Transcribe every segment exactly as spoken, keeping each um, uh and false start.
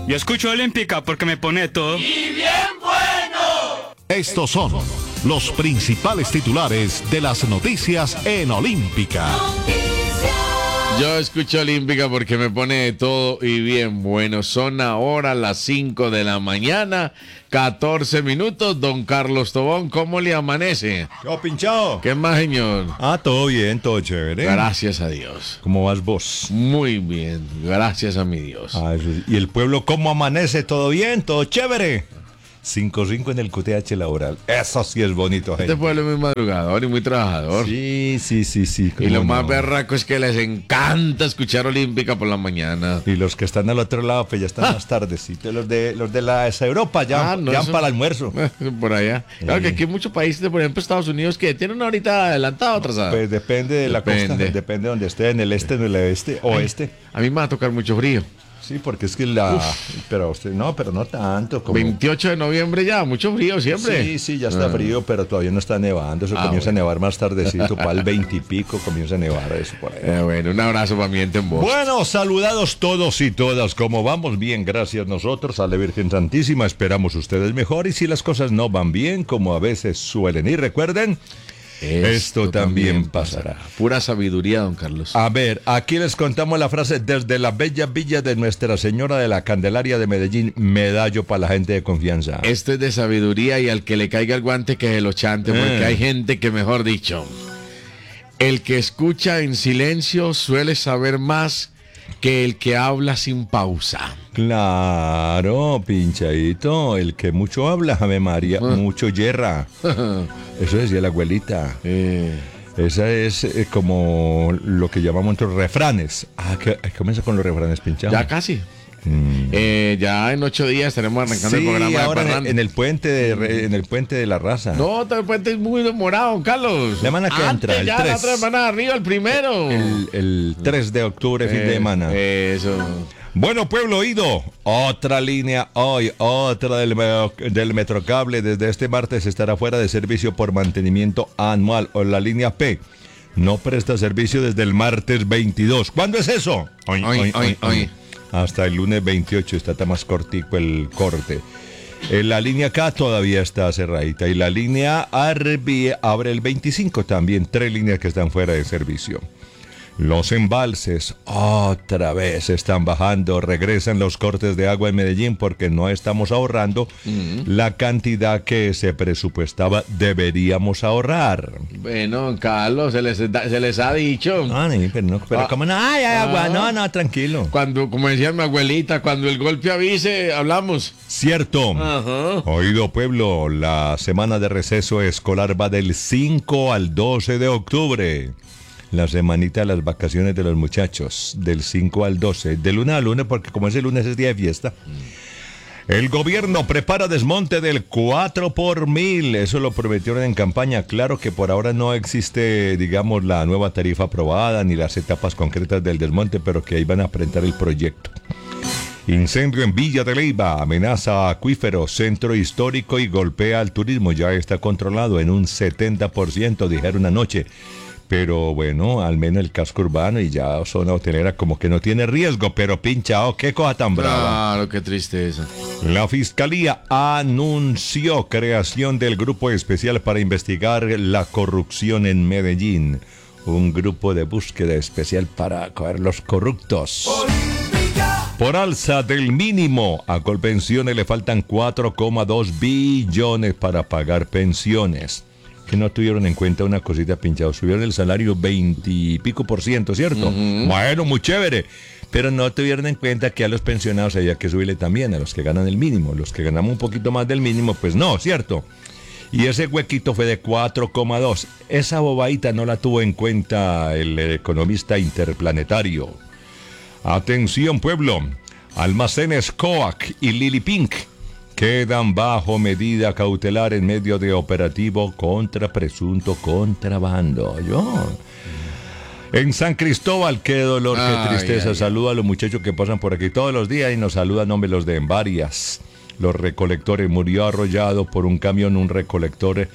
Yo escucho Olímpica porque me pone todo. ¡Y bien bueno! Estos son los principales titulares de las noticias en Olímpica. Yo escucho Olímpica porque me pone de todo y bien bueno. Son ahora las cinco de la mañana, catorce minutos. Don Carlos Tobón, ¿cómo le amanece? Yo, pinchado. ¿Qué más, señor? Ah, todo bien, todo chévere. Gracias a Dios. ¿Cómo vas vos? Muy bien, gracias a mi Dios. Ah, eso sí. ¿Y el pueblo cómo amanece? ¿Todo bien? ¿Todo chévere? cinco cinco en el Q T H laboral. Eso sí es bonito, gente. Este pueblo es muy madrugador y muy trabajador. Sí, sí, sí, sí. Y lo no. más berraco es que les encanta escuchar Olímpica por la mañana. Y los que están al otro lado, pues ya están ah. más tardecitos. Los de los de la esa Europa ya, ah, no, ya eso... para el almuerzo. Por allá. Claro sí. Que aquí hay muchos países, por ejemplo Estados Unidos, que tienen una horita adelantada, atrasada. Pues depende de depende. la costa, depende de donde esté, en el este, en el oeste, oeste. A mí me va a tocar mucho frío. Sí, porque es que la... Uf. Pero usted no, pero no tanto. Como... veintiocho de noviembre ya, mucho frío siempre. Sí, sí, ya está ah. frío, pero todavía no está nevando. Eso ah, comienza bueno. a nevar más tardecito, para el veinte y pico comienza a nevar eso por ahí. Eh, bueno, un abrazo para mi gente en Boston. Bueno, saludados todos y todas. ¿Cómo vamos? Bien, gracias nosotros, a la Virgen Santísima. Esperamos ustedes mejor. Y si las cosas no van bien, como a veces suelen. Y recuerden... Esto, Esto también, también pasará. Pura sabiduría, don Carlos. A ver, aquí les contamos la frase: desde la bella villa de Nuestra Señora de la Candelaria de Medellín, medallo para la gente de confianza. Esto es de sabiduría y al que le caiga el guante que se lo chante, porque eh. hay gente que, mejor dicho, el que escucha en silencio suele saber más que el que habla sin pausa. Claro, pinchadito. El que mucho habla, Ave María, uh. mucho yerra. Eso decía la abuelita. Eh. Esa es eh, como lo que llamamos otros refranes. Ah, que comienza con los refranes, pinchados. Ya casi. Mm. Eh, ya en ocho días estaremos arrancando sí, el programa ahora de en, en el puente de en el puente de la raza. No, el puente es muy demorado, don Carlos. La semana que Antes entra, el ya tres. La otra semana arriba, el primero. El, el tres de octubre, eh, fin de semana. Eso. Bueno, pueblo oído, otra línea hoy, otra del, del Metrocable. Desde este martes estará fuera de servicio por mantenimiento anual. O la línea P no presta servicio desde el martes veintidós. ¿Cuándo es eso? Hoy, hoy, hoy, hoy. hoy. Hasta el lunes veintiocho, está más cortico el corte. En la línea K todavía está cerradita. Y la línea R abre el veinticinco también. Tres líneas que están fuera de servicio. Los embalses otra vez están bajando, regresan los cortes de agua en Medellín porque no estamos ahorrando uh-huh. la cantidad que se presupuestaba deberíamos ahorrar. Bueno, Carlos, se les, se les ha dicho. No, no, pero no, pero ah, como no hay agua, ah, no, no, tranquilo. Cuando, como decía mi abuelita, cuando el golpe avise, hablamos. Cierto. Uh-huh. Oído pueblo, la semana de receso escolar va del cinco al doce de octubre. La semanita de las vacaciones de los muchachos, del cinco al doce, de lunes a lunes, porque como ese lunes es día de fiesta. Mm. El gobierno prepara desmonte del cuatro por mil, eso lo prometieron en campaña. Claro que por ahora no existe, digamos, la nueva tarifa aprobada, ni las etapas concretas del desmonte, pero que ahí van a presentar el proyecto. Incendio en Villa de Leyva, amenaza a acuíferos, centro histórico y golpea al turismo. Ya está controlado en un setenta por ciento, dijeron anoche. Pero bueno, al menos el casco urbano y ya zona hotelera como que no tiene riesgo, pero pinchao, qué cosa tan brava. Claro, qué tristeza. La Fiscalía anunció creación del grupo especial para investigar la corrupción en Medellín. Un grupo de búsqueda especial para coger los corruptos. Por alza del mínimo, a Colpensiones le faltan cuatro coma dos billones para pagar pensiones. Que no tuvieron en cuenta una cosita pinchado. Subieron el salario veinte y pico por ciento, ¿cierto? Uh-huh. Bueno, muy chévere. Pero no tuvieron en cuenta que a los pensionados había que subirle también, a los que ganan el mínimo. Los que ganamos un poquito más del mínimo, pues no, ¿cierto? Y ese huequito fue de cuatro coma dos. Esa bobadita no la tuvo en cuenta el economista interplanetario. Atención, pueblo. Almacenes Coac y Lily Pink quedan bajo medida cautelar en medio de operativo contra presunto contrabando. Yo. En San Cristóbal, qué dolor, qué ay, tristeza. Ay, Saluda ay. a los muchachos que pasan por aquí todos los días y nos saludan, hombre, los de Envarias. Los recolectores, murió arrollado por un camión, un recolector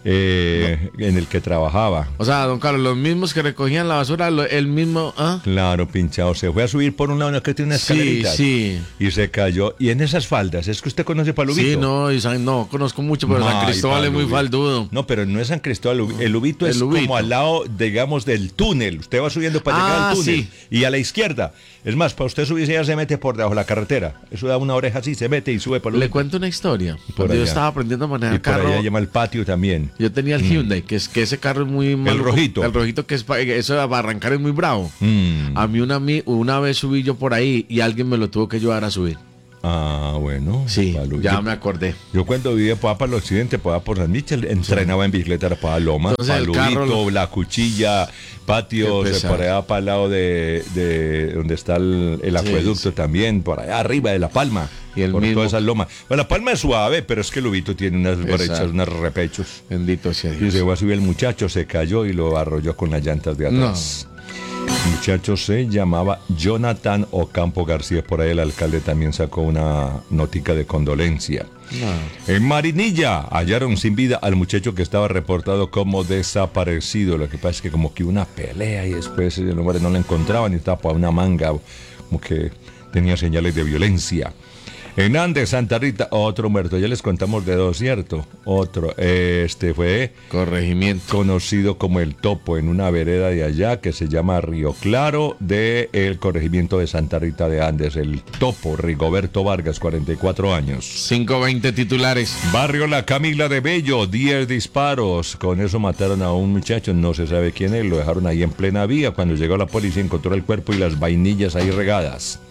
eh, en el que trabajaba. O sea, don Carlos, los mismos que recogían la basura, lo- el mismo... ¿ah? Claro, pinchado. Se fue a subir por un lado, ¿no? Que tiene una Sí, escalerita. sí. Y se cayó. Y en esas faldas, ¿es que usted conoce Palubito? Sí, no, y San- no, conozco mucho, pero San Ay, Cristóbal es muy Palubito. faldudo. No, pero no es San Cristóbal. El Lubito El es Lubito. como al lado, digamos, del túnel. Usted va subiendo para llegar Ah, al túnel. sí. Y a la izquierda. Es más, para usted subirse ya se mete por debajo de la carretera. Eso da una oreja así, se mete y sube para Le cuento una historia. Cuando yo allá. estaba aprendiendo a manejar Y por carro, allá llama el patio también. yo tenía el Hyundai, que es que ese carro es muy maluco. rojito. El rojito que es pa- eso de arrancar es muy bravo. Mm. A mí una, mi- una vez subí yo por ahí y alguien me lo tuvo que ayudar a subir. Ah, bueno. Sí, Palubito. ya me acordé. Yo cuando vivía por, para el occidente, por, por San Michel, entrenaba en bicicleta para Loma, Entonces, el Palubito, carro lo- La Cuchilla, patios, Qué eh, pesado. por allá para el lado de, de donde está el, el Sí, acueducto sí. también, por allá arriba de La Palma, Y el por mismo- todas esas lomas. Bueno, La Palma es suave, pero es que Lubito tiene unas Pesado. brechas, unos repechos. Bendito sea Y Dios. se fue a subir el muchacho, se cayó y lo arrolló con las llantas de atrás. El muchacho se llamaba Jonathan Ocampo García, por ahí el alcalde también sacó una notica de condolencia. No. En Marinilla hallaron sin vida al muchacho que estaba reportado como desaparecido. Lo que pasa es que como que hubo una pelea y después el hombre no lo encontraban y estaba para una manga, como que tenía señales de violencia. En Andes, Santa Rita, otro muerto. Ya les contamos de dos, ¿cierto? Otro. Este fue Corregimiento. conocido como el Topo en una vereda de allá que se llama Río Claro del corregimiento de Santa Rita de Andes. El Topo, Rigoberto Vargas, cuarenta y cuatro años. cinco veinte titulares. Barrio La Camila de Bello, diez disparos. Con eso mataron a un muchacho, no se sabe quién es, lo dejaron ahí en plena vía. Cuando llegó la policía encontró el cuerpo y las vainillas ahí regadas.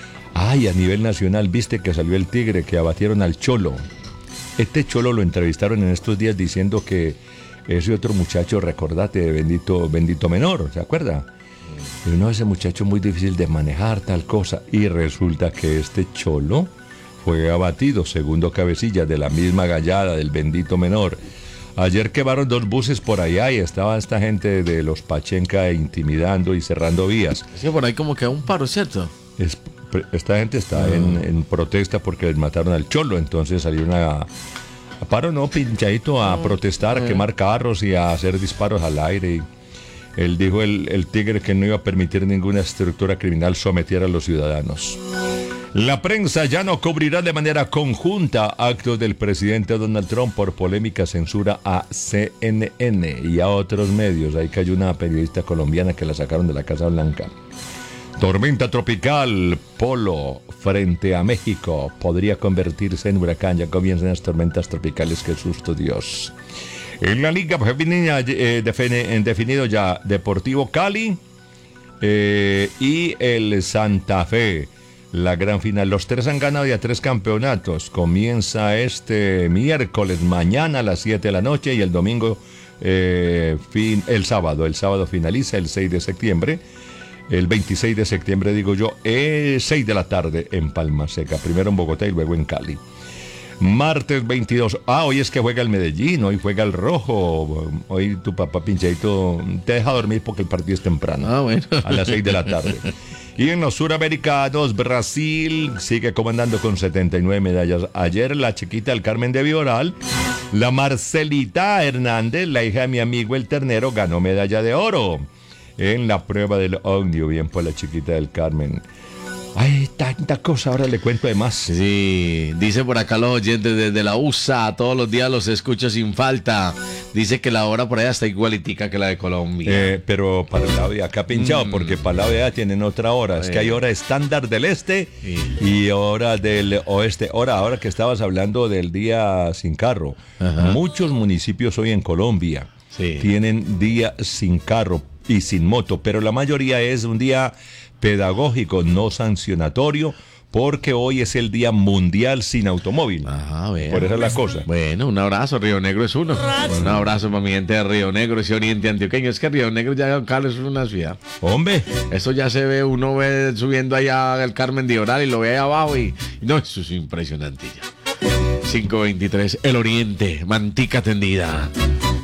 Ay, a nivel nacional, viste que salió el tigre, que abatieron al Cholo. Este Cholo lo entrevistaron en estos días diciendo que ese otro muchacho, recordate, de Bendito, Bendito Menor, ¿se acuerda? Pero no, ese muchacho muy difícil de manejar, tal cosa. Y resulta que este Cholo fue abatido, segundo cabecilla de la misma gallada del Bendito Menor. Ayer quemaron dos buses por allá y estaba esta gente de los Pachenca intimidando y cerrando vías. Es que por ahí como que un paro, ¿cierto? Es- esta gente está en, en protesta porque les mataron al Cholo, entonces salieron a, a paro, no, pinchadito, a protestar, a quemar carros y a hacer disparos al aire. Y él dijo el, el tigre que no iba a permitir ninguna estructura criminal someter a los ciudadanos. La prensa ya no cubrirá de manera conjunta actos del presidente Donald Trump por polémica censura a C N N y a otros medios. Ahí cayó una periodista colombiana que la sacaron de la Casa Blanca. Tormenta tropical Polo frente a México podría convertirse en huracán. Ya comienzan las tormentas tropicales. Qué susto, Dios. En la Liga Femenina eh, define- en definido ya Deportivo Cali eh, y el Santa Fe. La gran final. Los tres han ganado ya tres campeonatos. Comienza este miércoles, mañana a las siete de la noche y el domingo, eh, fin, el sábado. El sábado finaliza el seis de septiembre. El veintiséis de septiembre, digo yo, eh, seis de la tarde en Palma Seca. Primero en Bogotá y luego en Cali. Martes veintidós. Ah, hoy es que juega el Medellín, hoy juega el Rojo. Hoy tu papá pinchadito te deja dormir porque el partido es temprano. Ah, bueno. A las seis de la tarde. Y en los suramericanos, Brasil sigue comandando con setenta y nueve medallas. Ayer la chiquita del Carmen de Vioral, la Marcelita Hernández, la hija de mi amigo el Ternero, ganó medalla de oro en la prueba del Omnio. Bien por la chiquita del Carmen. Ay, tanta cosa, ahora le cuento de más. Sí, dice por acá los oyentes desde la U S A, todos los días los escucho sin falta. Dice que la hora por allá está igualitica que la de Colombia. Eh, pero para el lado de acá pinchado, Mm. porque para el lado de allá tienen otra hora. Es que hay hora estándar del este y hora del oeste. Ahora, ahora que estabas hablando del día sin carro, Ajá. muchos municipios hoy en Colombia Sí. tienen día sin carro y sin moto, pero la mayoría es un día pedagógico, no sancionatorio, porque hoy es el Día Mundial sin Automóvil. Ajá, bueno. Por eso es la cosa. Bueno, un abrazo, Río Negro es uno. Un abrazo para mi gente de Río Negro, ese oriente antioqueño. Es que Río Negro ya, don Carlos, es una ciudad. Hombre, Eso ya se ve, uno ve subiendo allá el Carmen de Oral y lo ve ahí abajo y... No, eso es impresionante ya. cinco veintitrés, el oriente, mantica tendida.